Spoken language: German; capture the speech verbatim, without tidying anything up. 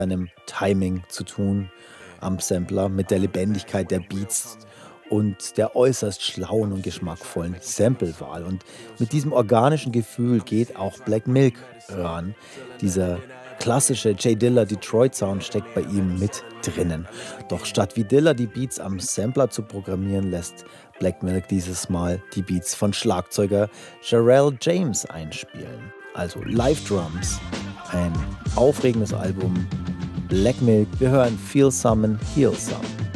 seinem Timing zu tun am Sampler, mit der Lebendigkeit der Beats und der äußerst schlauen und geschmackvollen Samplewahl. Und mit diesem organischen Gefühl geht auch Black Milk ran. Dieser klassische J Dilla Detroit Sound steckt bei ihm mit drinnen. Doch statt wie Dilla die Beats am Sampler zu programmieren, lässt Black Milk dieses Mal die Beats von Schlagzeuger Jarrell James einspielen. Also Live Drums, ein aufregendes Album. Black Milk, wir hören Feel Some and Heal Some.